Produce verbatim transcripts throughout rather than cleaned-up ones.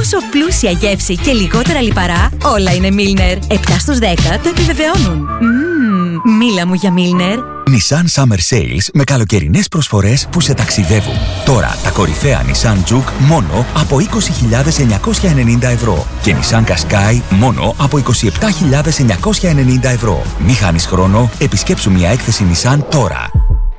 τόσο πλούσια γεύση και λιγότερα λιπαρά, όλα είναι Milner. επτά στους δέκα το επιβεβαιώνουν. Μμμ, μίλα μου για Milner. Nissan Summer Sales με καλοκαιρινές προσφορές που σε ταξιδεύουν. Τώρα τα κορυφαία Nissan Juke μόνο από είκοσι χιλιάδες εννιακόσια ενενήντα ευρώ και Nissan Qashqai μόνο από είκοσι επτά χιλιάδες εννιακόσια ενενήντα ευρώ. Μη χάνεις χρόνο, επισκέψου μια έκθεση Nissan τώρα.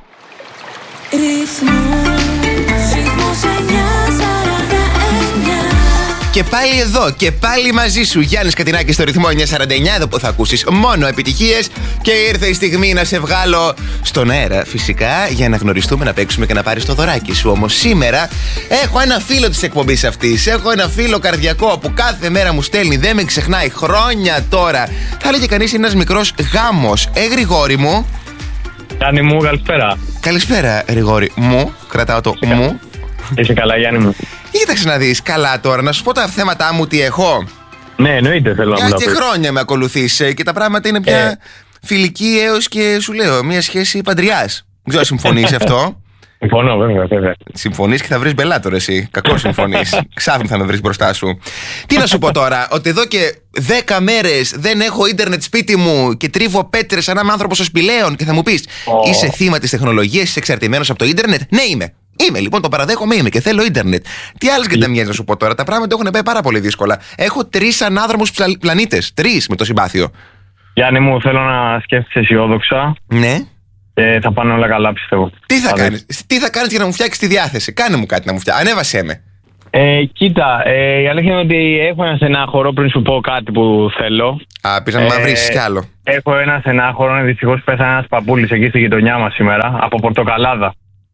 Και πάλι εδώ και πάλι μαζί σου, Γιάννης Κατινάκης στο ρυθμό εννιακόσια σαράντα εννιά, εδώ που θα ακούσεις μόνο επιτυχίες. Και ήρθε η στιγμή να σε βγάλω στον αέρα, φυσικά, για να γνωριστούμε, να παίξουμε και να πάρεις το δωράκι σου. Όμως σήμερα έχω ένα φίλο της εκπομπής αυτής. Έχω ένα φίλο καρδιακό που κάθε μέρα μου στέλνει, δεν με ξεχνάει χρόνια τώρα. Θα έλεγε κανείς είναι ένας μικρός γάμος. Ε, Γρηγόρη μου. Γιάννη μου, καλησπέρα. Καλησπέρα, Γρηγόρη μου. Κρατάω το Είσαι μου. Είσαι καλά, Γιάννη μου? Κοίταξε να δεις, καλά τώρα, να σου πω τα θέματα μου τι έχω. Ναι, εννοείται, θέλω να μου Για τα και πεις. χρόνια με ακολουθείς και τα πράγματα είναι πια Ε. φιλική έως και σου λέω μια σχέση παντριάς. Δεν ξέρω αν συμφωνείς αυτό. Συμφωνώ, βέβαια, βέβαια. Συμφωνείς και θα βρεις μπελάτορα εσύ. Κακό συμφωνείς. Ξάφνου θα με βρεις μπροστά σου. Τι να σου πω τώρα, ότι εδώ και δέκα μέρες δεν έχω ίντερνετ σπίτι μου και τρίβω πέτρες σαν έναν άνθρωπο στο σπηλαίων και θα μου πεις, Oh. είσαι θύμα της τεχνολογίας, είσαι εξαρτημένος από το ίντερνετ. Ναι, είμαι. Είμαι λοιπόν, το παραδέχομαι, είμαι και θέλω ίντερνετ. Τι άλλες γκανταμιές να σου πω τώρα, τα πράγματα έχουν πάει πάρα πολύ δύσκολα. Έχω τρεις ανάδρομους πλα- πλανήτες. Τρεις με το συμπάθειο. Γιάννη μου, θέλω να σκέφτεσαι αισιόδοξα Ναι. και θα πάνε όλα καλά, πιστεύω. Τι θα Θα κάνεις, τι θα κάνεις για να μου φτιάξεις τη διάθεση. Κάνε μου κάτι να μου φτιάξεις. Ανέβασέ με. Ε, κοίτα, ε, η αλήθεια είναι ότι έχω ένα στενάχωρο πριν σου πω κάτι που θέλω. Α, πεις να με βρεις κι άλλο. Έχω ένα στενάχωρο, δυστυχώς πέθανε ένας παππούλης εκεί στη γειτονιά μας σήμερα, από Πορτοκαλάδα.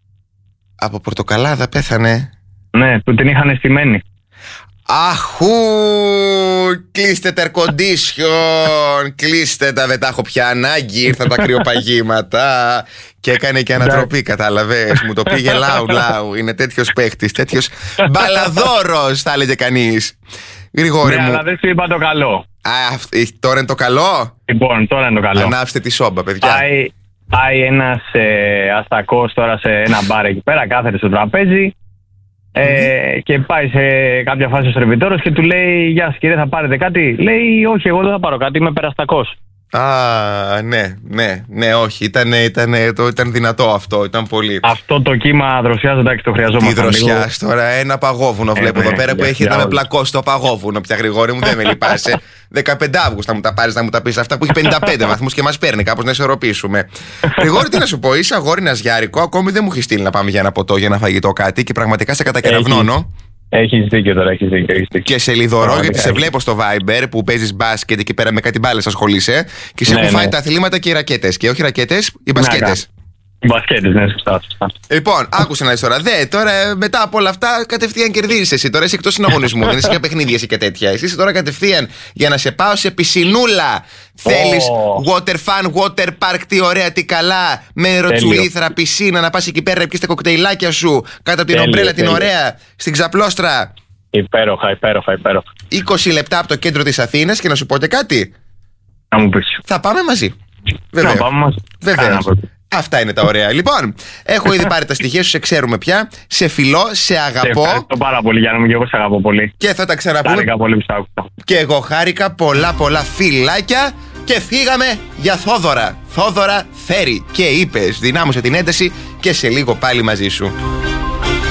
Από Πορτοκαλάδα πέθανε. Ναι, που την είχαν στημένη. Αχού! Κλείστε τα air condition! Κλείστε τα, δεν τα έχω πια ανάγκη. Ήρθαν τα κρυοπαγήματα. Και έκανε και ανατροπή, κατάλαβες. Μου το πήγε λαου λαου. Είναι τέτοιος παίχτης, τέτοιος μπαλαδόρος, θα έλεγε κανείς. Γρηγόρη Ναι, μου. αλλά δεν σου είπα το καλό. Α, αυ- ε, τώρα είναι το καλό. Λοιπόν, τώρα είναι το καλό. Ανάψτε τη σόμπα, παιδιά. Πάει, πάει ένας ε, αστακός τώρα σε ένα μπαρ εκεί πέρα, κάθεται στο τραπέζι ε, και πάει σε κάποια φάση ο σερβιτόρος και του λέει, γεια σας κύριε, θα πάρετε κάτι? Λέει, όχι, εγώ δεν θα πάρω κάτι, είμαι περαστακός. Α, ναι, ναι, ναι, όχι. Ήταν, ήταν, το, ήταν δυνατό αυτό, ήταν πολύ. Αυτό το κύμα δροσιάς, εντάξει, το Τι χρειαζόμαστε. δροσιά τώρα, ένα παγόβουνο βλέπω ναι, εδώ πέρα που για- έχει για να με όλους. πλακώσει το παγόβουνο πια, Γρηγόρη μου, δεν με λυπάσαι. δεκαπέντε Αυγούστου θα μου τα πάρεις να μου τα πεις αυτά που έχει πενήντα πέντε βαθμούς και μας παίρνει κάπως να ισορροπήσουμε. Γρηγόρη, τι να σου πω, είσαι αγόρι ναζιάρικο, ακόμη δεν μου έχει στείλει να πάμε για ένα ποτό, για ένα φαγητό κάτι και πραγματικά σε κατακεραυνώνω. Έχεις δίκιο τώρα, έχεις δίκιο. Έχεις δίκιο. Και σε λιδωρώ γιατί Πραγματικά σε έχεις. βλέπω στο Viber που παίζεις μπάσκετ εκεί πέρα με κάτι μπάλες ασχολείσαι και σε Ναι, έχουν φάει ναι. τα αθλήματα και οι ρακέτες. Και όχι ρακέτες, οι Να μπασκέτες. Μπασκέτες, ναι, σωστά, σωστά. Λοιπόν, άκουσε να δεις τώρα. Δε, τώρα ε, μετά από όλα αυτά κατευθείαν κερδίζεις εσύ. Τώρα είσαι εκτός συναγωνισμού. Δεν είσαι για παιχνίδια εσύ και τέτοια. Εσύ είσαι τώρα κατευθείαν για να σε πάω σε πισινούλα. Θέλεις Oh. water fun, water park, τι ωραία, τι καλά. Με ροτσουλήθρα, πισίνα, να πας εκεί πέρα να πιεις τα κοκτέιλάκια σου. Κάτω από την Τέλειο, ομπρέλα την τέλειο. ωραία, στην ξαπλώστρα. Υπέροχα, υπέροχα, υπέροχα. είκοσι λεπτά από το κέντρο της Αθήνας και να σου πω και κάτι. Να μου πεις. Θα πάμε μαζί. Να Βέβαια. πάμε μαζί. Βέβαια. Κανένα πρόβλημα. Αυτά είναι τα ωραία. Λοιπόν, έχω ήδη πάρει τα στοιχεία σου, σε ξέρουμε πια. Σε φιλώ, σε Σε αγαπώ ευχαριστώ πάρα πολύ, Γιάννη μου, και εγώ σε αγαπώ πολύ. και θα τα ξαναπούμε. Χάρηκα πολύ που σ' άκουσα. Και εγώ χάρηκα, πολλά πολλά φιλάκια και φύγαμε για Θόδωρα. Θόδωρα φέρει και είπες, δυνάμωσε την ένταση και σε λίγο πάλι μαζί σου.